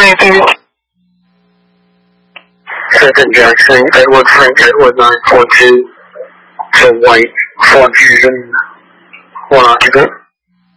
Second Jackson, Edward Frank, Edward 942, to White, 4 Fusion, 1 occupant.